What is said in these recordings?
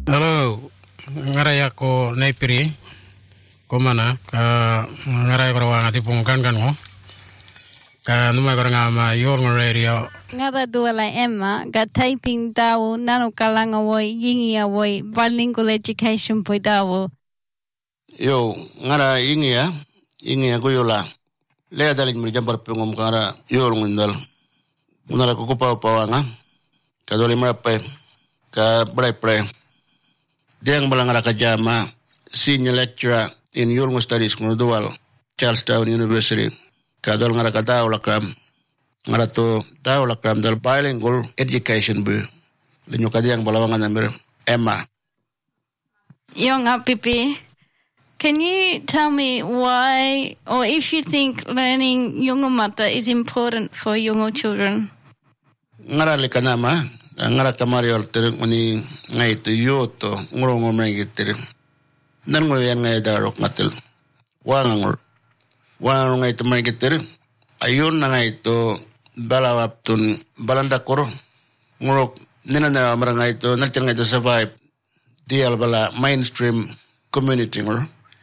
Hello, ngaraya ko naipiri ko mana ka ngaraya ko rawang ati pungkan kan mo ka numay ko nga ma your radio ngara duala Emma ga typing daw nano kalanga woy yingi woy bilingual education po daw. Yo ngara yingi ko yola le daling mi jambar pengom ngara yor ngundal unala ko pa nga ka dole marape ka pray Diang balangara kajama senior lecturer in Yolngu Studies Dual Charlestown University. Kadol ngara kadaw lakam ngara to daw lakam dal bilingual education bu. Linyo kadiang balawangan namir Emma. Yonga Pipi, can you tell me why or if you think learning Yolngu mata is important for Yolngu children? Ngara likanama ngara kamari alter uni ngai to yoto ngoro mengitir nan ngoyan ngai darok matil wangangor ngai to mengitir ayun ngai to balawaptun balanda koro ngoro nina na ngai to natil ngai to survive dial bala mainstream community ngor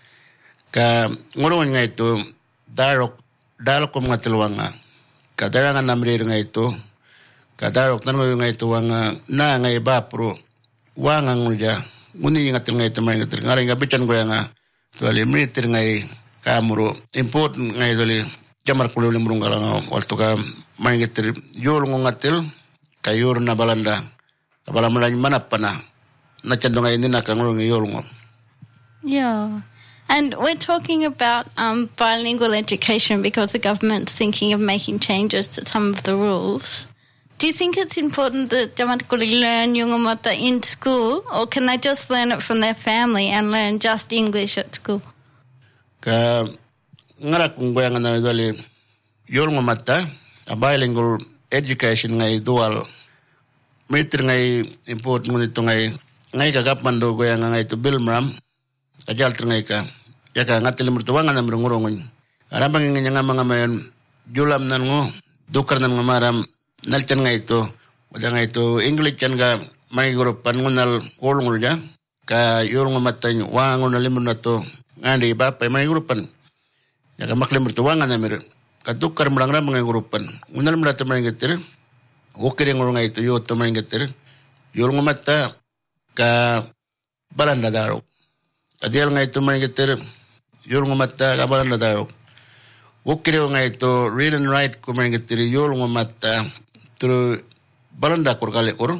ka ngoro ngai to darok dalkom ngatil wanga kadarangan namrir ngai to kadarok nan ngai to wanga na ngai bapro wanga nguja muni ngatil ngai to ngai ngatil ngari ngabichan go nga to ali mitir ngai kamuro important ngai doli jamar kulo limrung galanga walto ka mai ngatil yor ngatil kayor na balanda kabalamlan manapana na chando ngai nina kanguro ngai yor ngo. Yeah. And we're talking about bilingual education because the government's thinking of making changes to some of the rules. Do you think it's important that Jamadkuli learn Yolngu mata in school, or can they just learn it from their family and learn just English at school? Ka ngara kunggoyang na dali Yolngu mata a bilingual education ngai dual mitir ngai important ngunito ngai kagapan do goyang ngai to bilmram ajal ngai ka yaka ngatil murtuwangan na mrungurungun arabang nga mga mayon julam nan ngo dukar nan ngamaram nalchan ngai to wala ngai to English kan ga mai grupan ngunal kolngul ja ka Yolngu matany wangon na limun na to ngandi ba pa mai grupan ya ka maklim to wangan na mir ka dukar mrangra mga grupan ngunal mra to mai getir okere ngol ngai to yo to mai getir Yolngu mata ka balanda daro adial ngai to mai getir Yolngu mata ka balanda daro okere ngai to read and write ko mai getir Yolngu mata through balanda korkale kor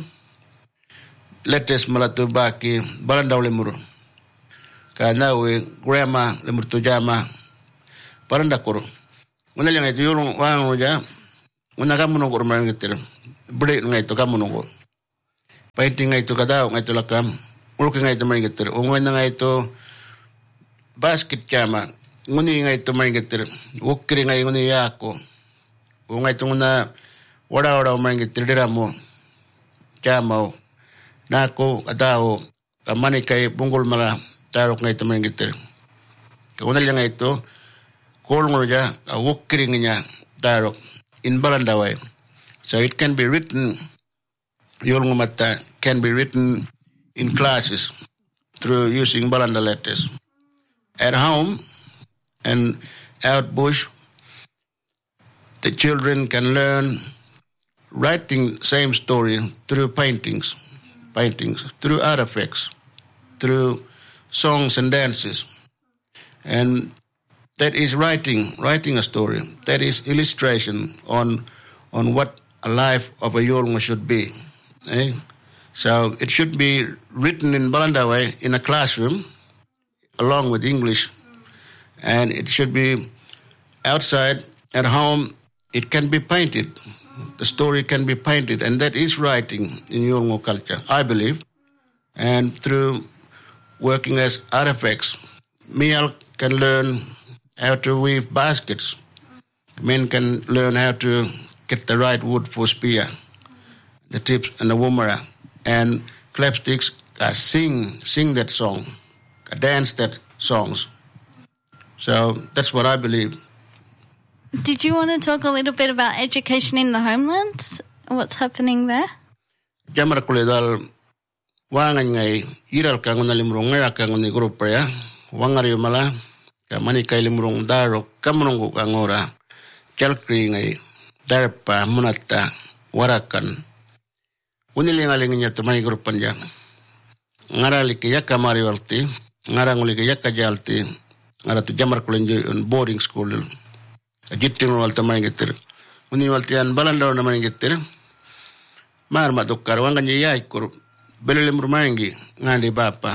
letes malatu baki balanda lemur kana we grammar lemur to jama balanda kor una lenga to yolong wango ja una kamuno kor man getir bre ngai to kamuno ko painting ngai to kada ngai to lakam ulke ngai to man getir ongwen ngai to basket jama nguni ngai to man getir ukri ngai nguni yako ngai to una Wada umangi tiriramo jamao nako adao kamani kai bungul mala tarok ngai tumangi tir kaunal yang itu kolngol ja awukring nya tarok in balanda way so it can be written Yolngu mata can be written in classes through using balanda letters at home and out bush the children can learn writing same story through paintings, through artifacts, through songs and dances. And that is writing a story. That is illustration on what a life of a Yolngu should be. So it should be written in Balanda way in a classroom along with English. And it should be outside at home. It can be painted. The story can be painted, and that is writing in Yolngu culture, I believe. And through working as artifacts, Mial can learn how to weave baskets. Men can learn how to get the right wood for spear, the tips and the woomera. And clapsticks sing that song, dance that songs. So that's what I believe. Did you want to talk a little bit about education in the homelands? What's happening there? Jamar kuledal wangan ngai iral kang unalimrong ngara kang uni grup ya wangari mala kamani kay limrong daro kamrong kang ora calkri ngai darpa munata warakan unilingaling nya to mani grupan ja ngara like yakka mari walti ngara nguli ke yakka jalti ngara to jamar kulenjo on boarding school jittin walta mani getter uni walti an balanda na mani getter mar ma dokkar wanga nya yai kur belele murmangi ngandi bapa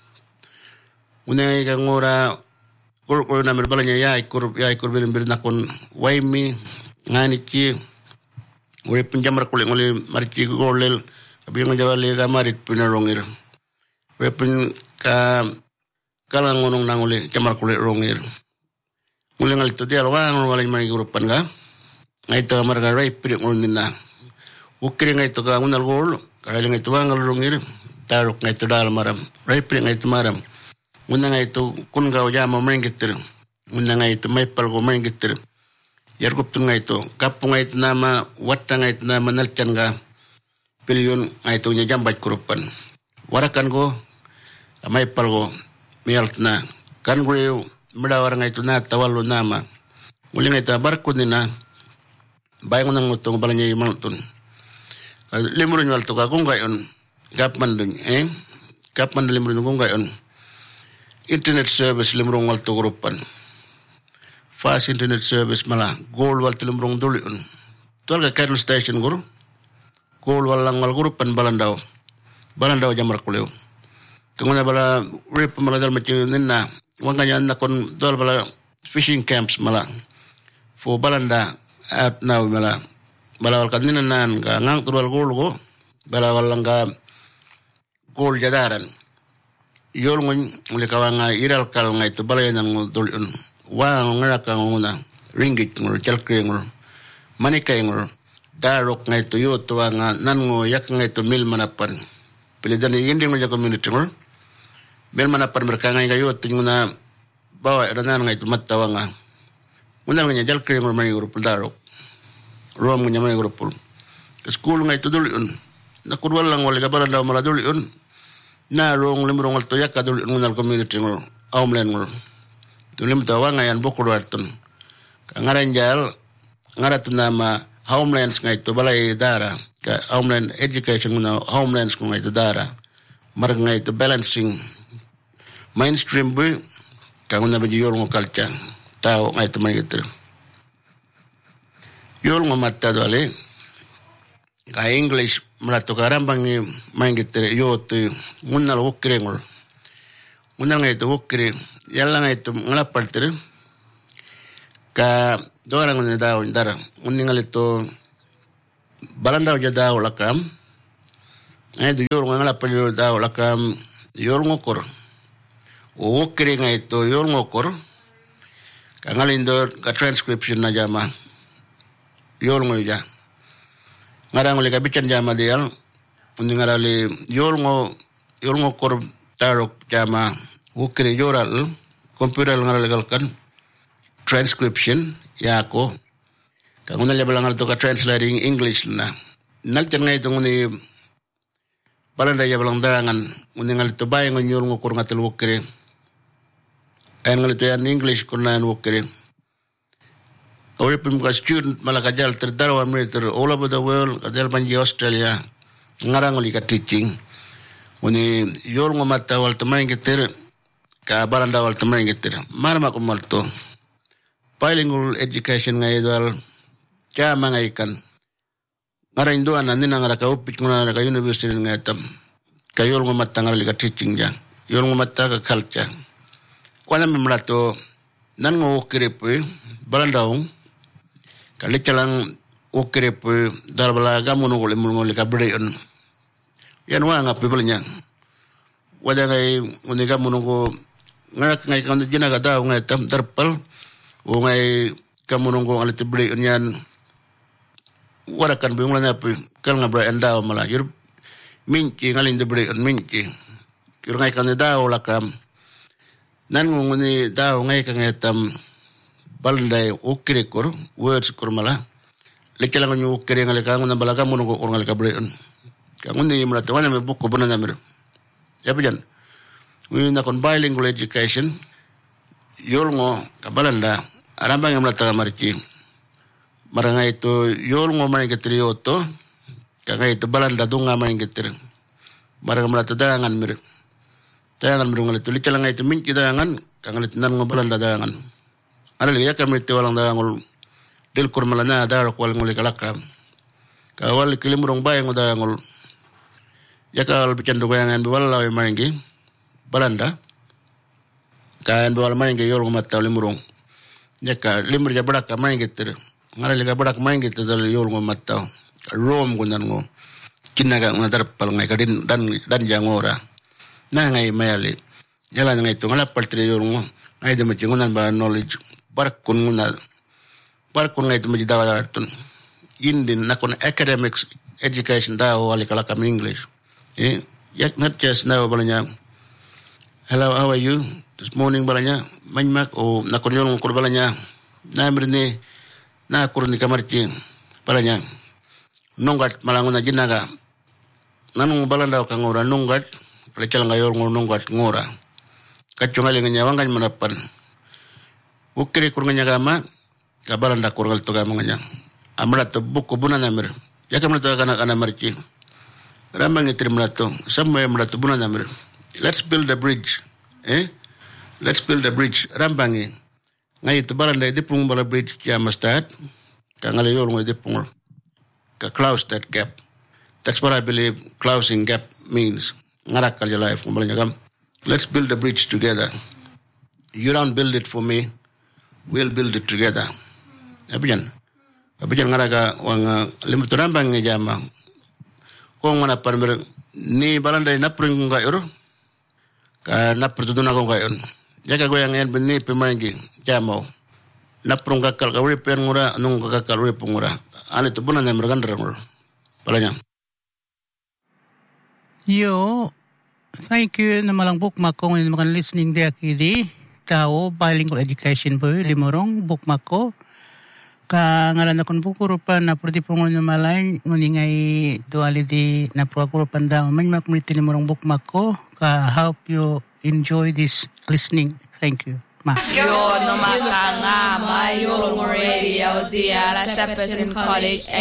unai kang ora kur na merbalanya yai kur belem nakon waimi ngani ki ore pinjamar kule ngole marci golel abi ngajawale ga marit pinarongir ore pin ka kala ngonong nangole jamar kule rongir mule ngal to dia wang wala mai grupan ga ngai to marga rai pri ngolnina ukire ngai to ga ngunal gol kaya ngai to wangal rongir taruk ngai to dal maram rai pri ngai to maram muna ngai to kun ga jama mengitir muna ngai to mai pal go mengitir yargup tu ngai to kapung ngai to nama watta ngai to nama nalkan ga pilyon ngai to nya jambat kurupan warakan go mai pal go mialtna kan go medawar ngai to na tawallu nama muli ngai to barkunina bayang nang utong balanya imaltun limurun wal to ka gungai on gap mandun gap mandun limurun gungai on internet service limurun wal to grupan fast internet service mala gold wal limurun duli on tol ka cable station guru gold wal langal grupan balandau jamar kuleu kengona bala rip mala dal macam ninna wanganya nakon dol bala fishing camps mala fo balanda at now mala balawal kanina nan ka ngang turwal gol go balawal langga gol jadaran yol ngon mule kawanga iral kal ngai to balay nang dulun wa ngara ka nguna ringgit ngor calcre ngor manikay ngor darok ngai to yo to nga nan ngo yak ngai to mil manapan pilidan yindi ngo community ngor mil manapan merka ngai gayo to nguna bawa ranan ngai to mattawanga nguna nga calcre ngor mani ngor darok rom nga may grupol school nga ito dulun nakunwal lang wala kabaran daw mala dulun na rong limrong alto yak dulun ngal community ngor homeland ngor tulim tawa nga yan bukuro aton kangaran jal ngarat nama homelands nga ito balay dara ka homeland education nga homelands nga ito dara marag nga ito balancing mainstream boy kanguna ba jiyol ng culture tao nga ito manigitro yol ngomata dole ka English marato karambang mangitere yo tu munal wokre ngol munal ngai to wokre yalla ngai to ngala partere ka dora ngone daw ndara uningal to balanda ja daw lakam ai do yor ngala partere daw lakam yor ngokor wokre ngai to yor ngokor ka ngalindor ka transcription na jama yol ngoja ngarang le kabican jama dial undi ngarale yol ngo kor tarok jama ukre yoral computer ngarale galkan transcription yako kanguna le balangal to ka translating english na nalten ngai to ngoni balanda ya balang darangan undi ngal to bay ngo yol ngo kor ngatel ukre en ngal to yan english kun nan ukre Kau pun student malakajal terdarwa militer all over the world kadal banji Australia ngarang oli ka teaching uni yor ngomata wal teman geter ka balanda wal teman geter marma ko malto bilingual education ngai dal kama ngai kan ngarain do anan nina ngara ka upit ngana ka university ngai tam ka yor ngomata ngali ka teaching ja yor ngomata ka culture kwana memlato nan ngo kirepe balandau kalicalang ukirip darbala gamuno gole mulngol ka breon yan wa nga pibelnya wada ngai uniga muno go ngarak ngai kan jina ga daw ngai tam darpal o ngai kamuno go alite breon yan warakan bung lana pi kal nga breon daw mala yur minci ngalin de breon minci yur ngai kan daw lakam nan nguni daw ngai kan tam balanda ukire kor words kor mala lekelang nyu ukire ngale ka ngona balaga mono ko ngal ka breon ka ngoni mala tawana me bukko bonana mer Yapijan. We na kon bilingual education. Yol ngo kabalanda arambang yang melata mariki. Maranga itu yol ngo main getri oto. Kanga itu balanda dunga main getri. Maranga melata darangan mir. Darangan mirungal itu licalanga itu minci darangan. Kanga itu nan ngo balanda darangan. Anali ya kami itu walang darangul del kurmalana dar kwal ngul kalakram. Kawal kilimurong bayang darangul. Ya kawal bican dugangan biwala main gi balanda. Kain bawal main ge yol ngomata limurong nyaka limur ja badak main geter ngara lega badak main geter dal yol ngomata rom gunan ngo kinaga ngadar pal ngai kadin dan jangora na ngai mayali jala ngai to ngala paltre yol ngo ngai de machi ngunan ba knowledge barkun ngunal barkun ngai to majida tun indin nakon academics education da wali kala kam English yak not just now balanya hello how are you this morning balanya manyak o nakonyon ngkur balanya na mirne na kurni kamarci balanya nongat malanguna jinaga nanu balanda ka ngora nongat lecal ngayor nongat ngora kacungali nyawangan manapan ukiri kurnganya gama ka balanda kurgal to gama nganya amra to buku bunana mir yakamna to kana marci rambangi trimlato samay mlato bunana mir let's build a bridge let's build a bridge rambangi ngai to balanda dipung bala bridge ya mastad ka ngale yol ngoy dipung ka close that gap. That's what I believe closing gap means. Ngarakal your life kumbalanya kam let's build a bridge together. You don't build it for me, we'll build it together. Abijan ngaraga wang limut rambangi jama ko ngana parmer ni balanda napring ngayor ka naprduna ko ngayon jaga goyang en benni pemangi jamo naprung kakal ka repair ngura nung kakal repair ngura ale to bunan mergan ngura palanya yo thank you na malang bookmark ko ng mga listening there kidi tao bilingual education boy limorong bookmark ko ka ngalan akon bukurupan na pwede pong nga malay nguningay duali di na pagkurupan daw man makumiti limorong bookmark ko ka help you enjoy this listening. Thank you. Yo no makanga mayo radio di ala sa College